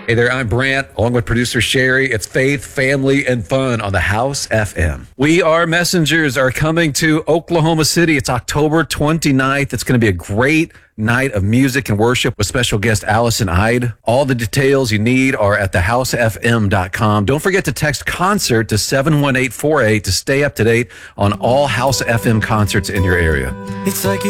Hey there, I'm Brant, along with producer Sherry. It's faith, family, and fun on the House FM. We Are Messengers are coming to Oklahoma City. It's October 29th. It's going to be a great night of music and worship with special guest Allison Ide. All the details you need are at thehousefm.com. Don't forget to text concert to 71848 to stay up to date on all House FM concerts in your area. It's like